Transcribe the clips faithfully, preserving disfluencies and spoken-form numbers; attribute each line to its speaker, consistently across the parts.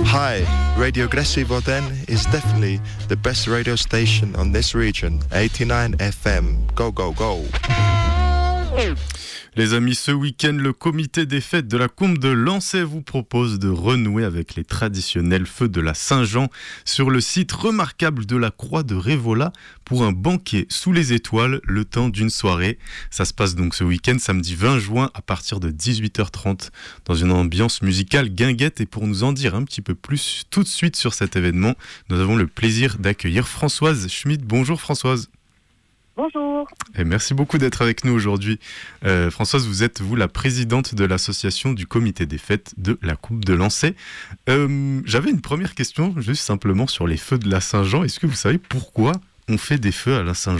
Speaker 1: Hi, Radio Gressivo then is definitely the best radio station on this region, eighty-nine F M. Go, go, go.
Speaker 2: Les amis, ce week-end, le comité des fêtes de la Combe de Lancey vous propose de renouer avec les traditionnels feux de la Saint-Jean sur le site remarquable de la Croix de Révola pour un banquet sous les étoiles le temps d'une soirée. Ça se passe donc ce week-end, samedi vingt juin à partir de dix-huit heures trente dans une ambiance musicale guinguette. Et pour nous en dire un petit peu plus tout de suite sur cet événement, nous avons le plaisir d'accueillir Françoise Schmidt. Bonjour Françoise.
Speaker 3: Bonjour.
Speaker 2: Et merci beaucoup d'être avec nous aujourd'hui. Euh, Françoise, vous êtes, vous, la présidente de l'association du comité des fêtes de la Coupe de Lancey. Euh, j'avais une première question, juste simplement sur les feux de la Saint-Jean. Est-ce que vous savez pourquoi on fait des feux à la Saint-Jean ?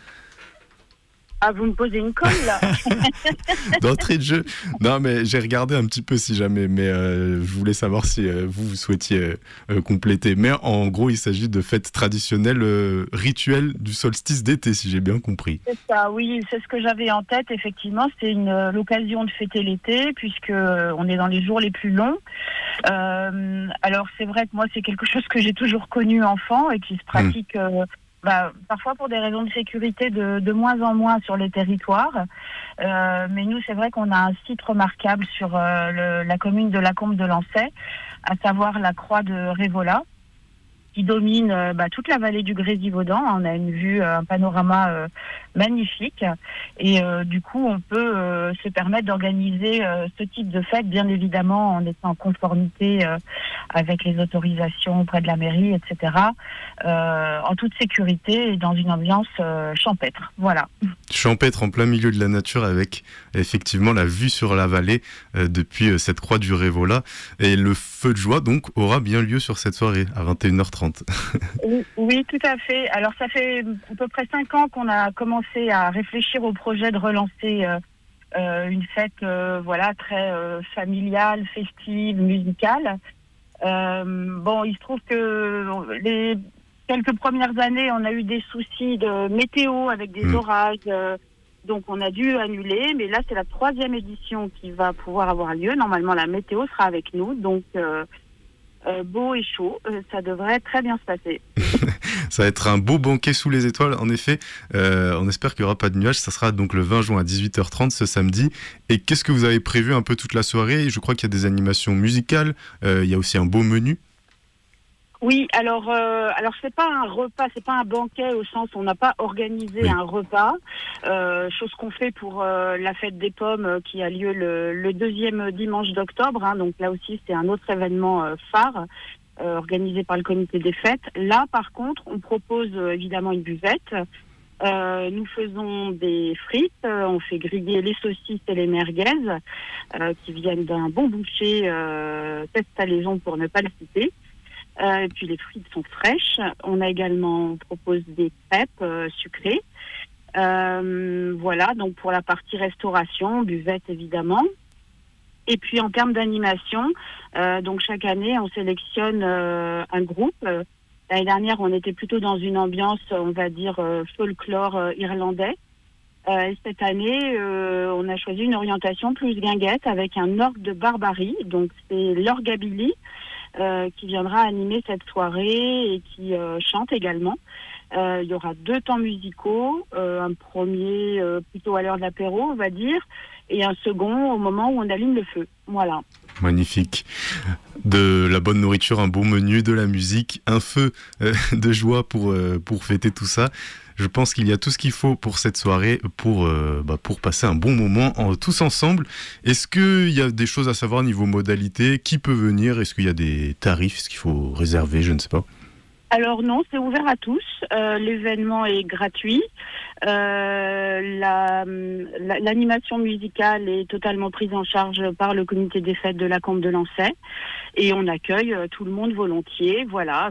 Speaker 3: Ah, vous me posez une colle, là.
Speaker 2: D'entrée de jeu. Non, mais j'ai regardé un petit peu si jamais, mais euh, je voulais savoir si euh, vous, vous souhaitiez euh, compléter. Mais en gros, il s'agit de fêtes traditionnelles, euh, rituelles du solstice d'été, si j'ai bien compris.
Speaker 3: C'est ça, oui, c'est ce que j'avais en tête, effectivement. C'est une, euh, l'occasion de fêter l'été, puisque euh, on est dans les jours les plus longs. Euh, alors, c'est vrai que moi, c'est quelque chose que j'ai toujours connu enfant et qui se pratique... Mmh. Euh, Bah, parfois pour des raisons de sécurité de, de moins en moins sur les territoires. Euh, mais nous, c'est vrai qu'on a un site remarquable sur euh, le, la commune de la Combe de Lancey, à savoir la Croix de Révola, qui domine euh, bah, toute la vallée du Grésivaudan. On a une vue, euh, un panorama euh, magnifique. Et euh, du coup, on peut euh, se permettre d'organiser euh, ce type de fête, bien évidemment, en étant en conformité euh, avec les autorisations auprès de la mairie, et cetera, euh, en toute sécurité et dans une ambiance euh, champêtre. Voilà.
Speaker 2: Champêtre en plein milieu de la nature avec effectivement la vue sur la vallée euh, depuis euh, cette croix du Révola. Et le feu de joie, donc, aura bien lieu sur cette soirée à vingt et une heures trente.
Speaker 3: Oui, oui, tout à fait. Alors, ça fait à peu près cinq ans qu'on a commencé à réfléchir au projet de relancer euh, euh, une fête euh, voilà, très euh, familiale, festive, musicale. Euh, bon, il se trouve que les quelques premières années, on a eu des soucis de météo avec des mmh. orages, euh, donc on a dû annuler. Mais là, c'est la troisième édition qui va pouvoir avoir lieu. Normalement, la météo sera avec nous, donc euh, euh, beau et chaud, euh, ça devrait très bien se passer.
Speaker 2: Ça va être un beau banquet sous les étoiles, en effet. Euh, on espère qu'il n'y aura pas de nuages. Ça sera donc le vingt juin à dix-huit heures trente ce samedi. Et qu'est-ce que vous avez prévu un peu toute la soirée ? Je crois qu'il y a des animations musicales. Euh, il y a aussi un beau menu.
Speaker 3: Oui, alors euh, alors c'est pas un repas, c'est pas un banquet au sens où on n'a pas organisé oui. un repas, euh, chose qu'on fait pour euh, la fête des pommes euh, qui a lieu le, le deuxième dimanche d'octobre. Hein, donc là aussi c'est un autre événement euh, phare euh, organisé par le comité des fêtes. Là par contre on propose euh, évidemment une buvette. Euh, nous faisons des frites, euh, on fait griller les saucisses et les merguez euh, qui viennent d'un bon boucher euh, Testalaison pour ne pas le citer. Euh, et puis les frites sont fraîches. On a également, on propose des crêpes euh, sucrées. Euh, voilà, donc pour la partie restauration, buvette évidemment. Et puis en termes d'animation, euh, donc chaque année on sélectionne euh, un groupe. Euh, l'année dernière on était plutôt dans une ambiance, on va dire, euh, folklore euh, irlandais. Euh, et cette année, euh, on a choisi une orientation plus guinguette avec un orgue de Barbarie. Donc c'est l'orgabilly. Euh, qui viendra animer cette soirée et qui euh, chante également. Euh, il y aura deux temps musicaux, euh, un premier euh, plutôt à l'heure de l'apéro, on va dire, et un second au moment où on allume le feu. Voilà.
Speaker 2: Magnifique. De la bonne nourriture, un bon menu, de la musique, un feu euh, de joie pour, euh, pour fêter tout ça. Je pense qu'il y a tout ce qu'il faut pour cette soirée, pour, euh, bah, pour passer un bon moment en, tous ensemble. Est-ce qu'il y a des choses à savoir niveau modalité ? Qui peut venir ? Est-ce qu'il y a des tarifs ? Est-ce qu'il faut réserver ? Je ne sais pas.
Speaker 3: Alors non, c'est ouvert à tous. Euh, l'événement est gratuit. Euh, la, la, l'animation musicale est totalement prise en charge par le comité des fêtes de la Combe de Lancey. Et on accueille tout le monde volontiers. Voilà.